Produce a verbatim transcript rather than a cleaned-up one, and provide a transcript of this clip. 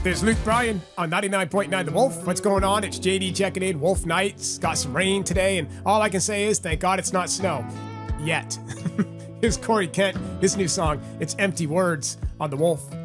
There's Luke Bryan on ninety-nine point nine The Wolf. What's going on? It's J D checking in. Wolf Nights. Got some rain today, and all I can say is thank God it's not snow. Yet. Here's Corey Kent, his new song, It's Empty Words, on The Wolf.